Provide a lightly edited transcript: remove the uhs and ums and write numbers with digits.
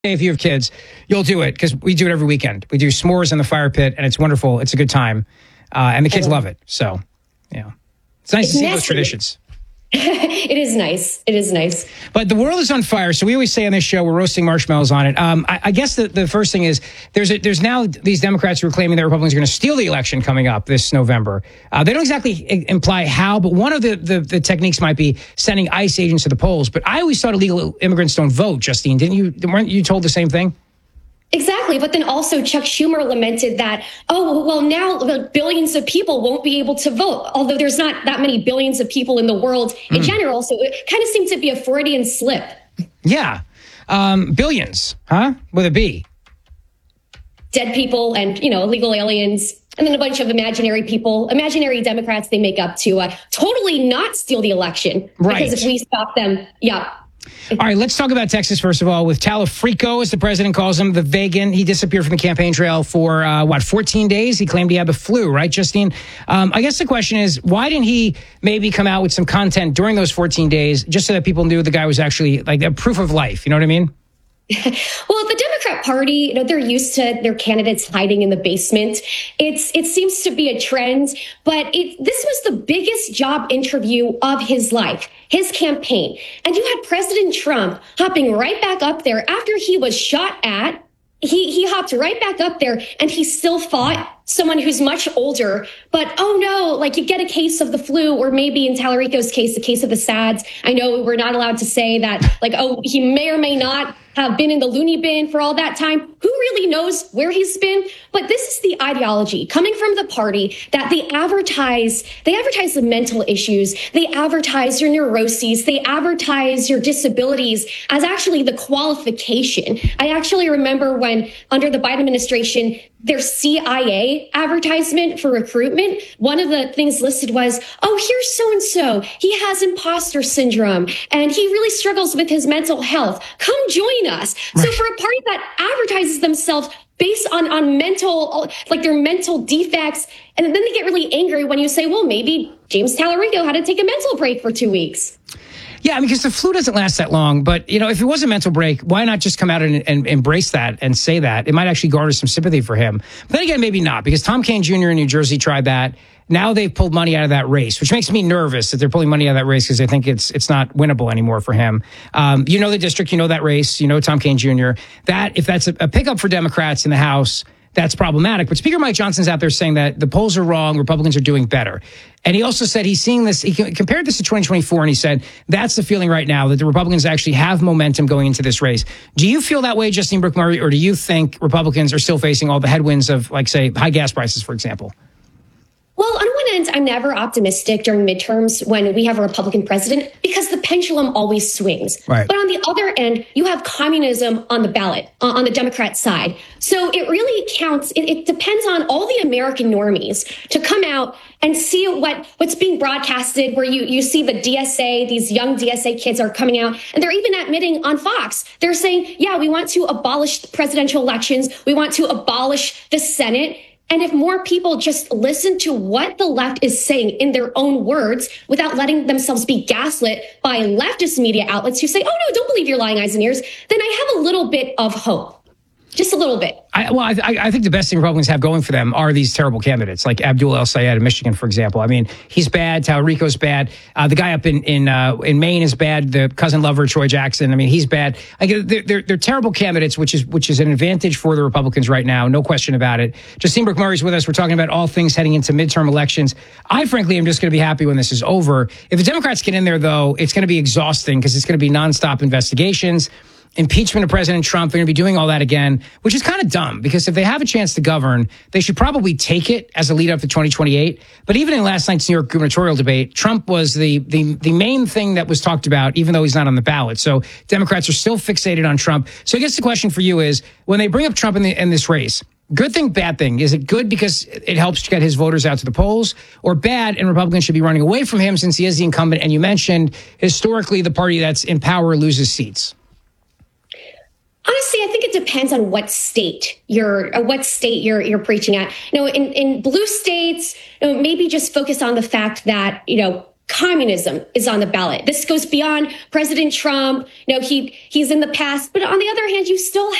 If you have kids, you'll do it because we do it every weekend. We do s'mores in the fire pit, and it's wonderful. It's a good time, and the kids love it. So, it's nice to see those traditions. It is nice. It is nice. But the world is on fire. So we always say on this show, we're roasting marshmallows on it. I guess the first thing is there's now these Democrats who are claiming that Republicans are going to steal the election coming up this November. They don't exactly imply how, but one of the techniques might be sending ICE agents to the polls. But I always thought illegal immigrants don't vote, Justine. Weren't you told the same thing? Exactly. But then also Chuck Schumer lamented that, now billions of people won't be able to vote, although there's not that many billions of people in the world in general. So it kind of seemed to be a Freudian slip. Yeah. Billions, huh? With a B. Dead people and, illegal aliens. And then a bunch of imaginary people, imaginary Democrats they make up to totally not steal the election. Right. Because if we stop them, yeah. All right, let's talk about Texas, first of all, with Talafrico, as the president calls him, the vegan. He disappeared from the campaign trail for, 14 days? He claimed he had the flu, right, Justine? I guess the question is, why didn't he maybe come out with some content during those 14 days just so that people knew the guy was actually like a proof of life? You know what I mean? Well, the Democrat Party, they're used to their candidates hiding in the basement. It seems to be a trend, but this was the biggest job interview of his life, his campaign. And you had President Trump hopping right back up there after he was shot at. He hopped right back up there and he still fought someone who's much older. But, oh no, like you get a case of the flu, or maybe in Talarico's case, the case of the SADS. I know we're not allowed to say that, he may or may not have been in the loony bin for all that time. Who really knows where he's been? But this is the ideology coming from the party that they advertise the mental issues. They advertise your neuroses. They advertise your disabilities as actually the qualification. I actually remember when under the Biden administration, their CIA advertisement for recruitment, one of the things listed was, here's so-and-so. He has imposter syndrome and he really struggles with his mental health. Come join us. Right. So for a party that advertises themselves based on mental, their mental defects, and then they get really angry when you say, well, maybe James Talarico had to take a mental break for 2 weeks. Yeah, because the flu doesn't last that long. But, if it was a mental break, why not just come out and embrace that and say that? It might actually garner some sympathy for him. But then again, maybe not, because Tom Kaine Jr. in New Jersey tried that. Now they've pulled money out of that race, which makes me nervous that they're pulling money out of that race because I think it's not winnable anymore for him. The district, that race, Tom Kaine Jr. If that's a pickup for Democrats in the House, that's problematic. But Speaker Mike Johnson's out there saying that the polls are wrong, Republicans are doing better. And he also said he's seeing this, he compared this to 2024, and he said that's the feeling right now, that the Republicans actually have momentum going into this race. Do you feel that way, Justine Brooke Murray, or do you think Republicans are still facing all the headwinds of, say, high gas prices, for example? Well, on one end, I'm never optimistic during midterms when we have a Republican president because the pendulum always swings. Right. But on the other end, you have communism on the ballot, on the Democrat side. So it really counts. It depends on all the American normies to come out and see what's being broadcasted, where you see the DSA, these young DSA kids are coming out, and they're even admitting on Fox, they're saying, yeah, we want to abolish presidential elections. We want to abolish the Senate. And if more people just listen to what the left is saying in their own words without letting themselves be gaslit by leftist media outlets who say, oh, no, don't believe your lying eyes and ears, then I have a little bit of hope. Just a little bit. I think the best thing Republicans have going for them are these terrible candidates, like Abdul El Sayed in Michigan, for example. I mean, he's bad. Talarico's bad. The guy up in Maine is bad. The cousin lover, Troy Jackson. I mean, he's bad. They're terrible candidates, which is an advantage for the Republicans right now. No question about it. Justine Brooke Murray's with us. We're talking about all things heading into midterm elections. I frankly am just going to be happy when this is over. If the Democrats get in there, though, it's going to be exhausting because it's going to be nonstop investigations. Impeachment of President Trump. They're going to be doing all that again, which is kind of dumb because if they have a chance to govern, they should probably take it as a lead up to 2028. But even in last night's New York gubernatorial debate, Trump was the main thing that was talked about, even though he's not on the ballot. So Democrats are still fixated on Trump. So I guess the question for you is, when they bring up Trump in this race, good thing, bad thing? Is it good because it helps get his voters out to the polls, or bad and Republicans should be running away from him since he is the incumbent? And you mentioned historically the party that's in power loses seats. Honestly, I think it depends on what state you're preaching at. In blue states, maybe just focus on the fact that, communism is on the ballot. This goes beyond President Trump. You know, he's in the past, but on the other hand, you still